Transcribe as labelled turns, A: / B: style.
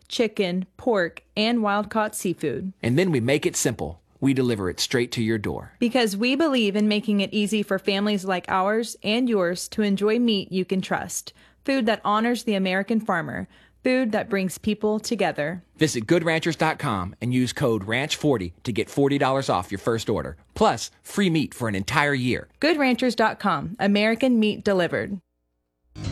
A: chicken, pork, and wild-caught seafood.
B: And then we make it simple. We deliver it straight to your door.
A: Because we believe in making it easy for families like ours and yours to enjoy meat you can trust. Food that honors the American farmer. Food that brings people together.
B: Visit GoodRanchers.com and use code RANCH40 to get $40 off your first order. Plus, free meat for an entire year.
A: GoodRanchers.com. American meat delivered.